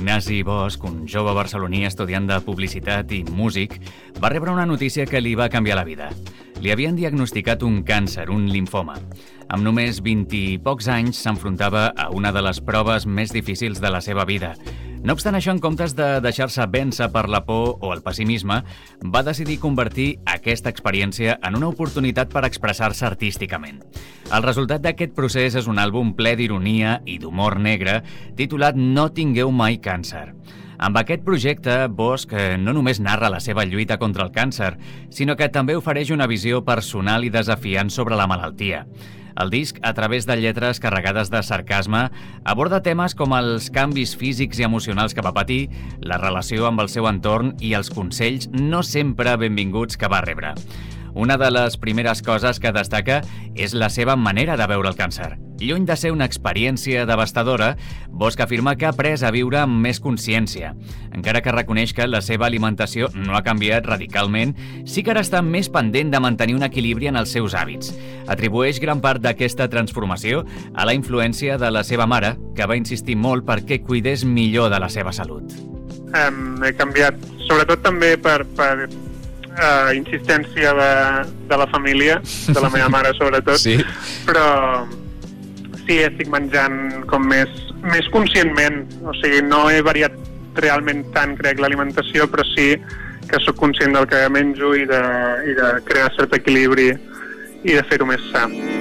Ignasi Bosch, un jove barceloní estudiant de publicitat i músic, va rebre una notícia que li va canviar la vida. Li havien diagnosticat un càncer, un limfoma. Amb només 20 i pocs anys s'enfrontava a una de les proves més difícils de la seva vida. No obstant això, en comptes de deixar-se vèncer per la por o el pessimisme, va decidir convertir aquesta experiència en una oportunitat per expressar-se artísticament. El resultat d'aquest procés és un àlbum ple d'ironia i d'humor negre titulat No tingueu mai càncer. Amb aquest projecte, Bosch no només narra la seva lluita contra el càncer, sinó que també ofereix una visió personal i desafiant sobre la malaltia. El disc, a través de lletres carregades de sarcasme, aborda temes com els canvis físics i emocionals que va patir, la relació amb el seu entorn i els consells no sempre benvinguts que va rebre. Una de les primeres coses que destaca és la seva manera de veure el càncer. Lluny de ser una experiència devastadora, Bosch afirma que ha après a viure amb més consciència. Encara que reconeix que la seva alimentació no ha canviat radicalment, sí que ara està més pendent de mantenir un equilibri en els seus hàbits. Atribueix gran part d'aquesta transformació a la influència de la seva mare, que va insistir molt perquè cuidés millor de la seva salut. He canviat, sobretot també per insistència de la família, de la meva mare sobretot, sí. Però sí, estic menjant com més conscientment, o sigui, no he variat realment tant, crec, l'alimentació, però sí que sóc conscient del que menjo i de crear cert equilibri i de fer-ho més sa.